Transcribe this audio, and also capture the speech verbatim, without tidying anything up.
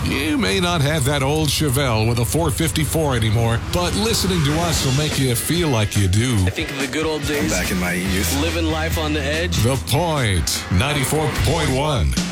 You may not have that old Chevelle with a four fifty-four anymore, but listening to us will make you feel like you do. I think of the good old days. Back in my youth. Living life on the edge. The Point, ninety-four point one.